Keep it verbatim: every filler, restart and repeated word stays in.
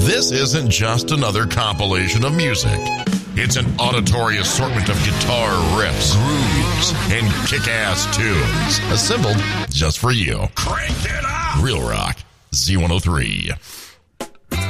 This isn't just another compilation of music. It's an auditory assortment of guitar riffs, grooves, and kick-ass tunes, assembled just for you. Crank it up! Real Rock Z one oh three.